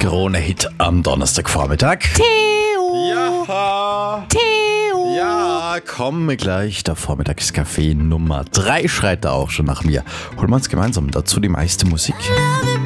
Krone-Hit am Donnerstagvormittag. Theo! Ja! Theo! Ja, komme gleich. Der Vormittagskaffee Nummer 3 schreit da auch schon nach mir. Holen wir uns gemeinsam dazu die meiste Musik. Love